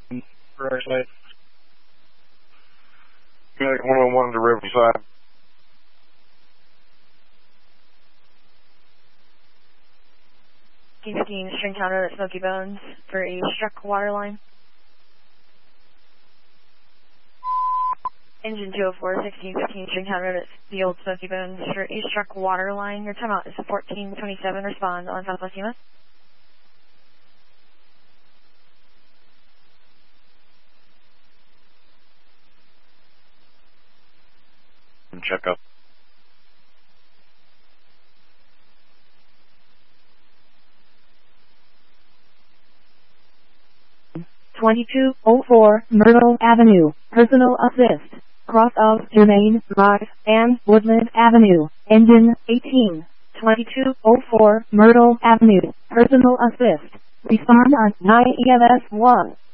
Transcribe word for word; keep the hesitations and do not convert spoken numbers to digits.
Riverside. Medic one oh one to Riverside. fifteen fifteen, string counter at Smoky Bones for a struck water line. Engine two oh four, sixteen fifteen, string counter at the old Smoky Bones for a struck water line. Your timeout is fourteen twenty-seven, respond on Southwest Yuma. Check up. twenty-two oh four Myrtle Avenue, personal assist, cross of Germain Drive and Woodland Avenue, engine eighteen, twenty-two oh four Myrtle Avenue, personal assist, respond on nine E M S one.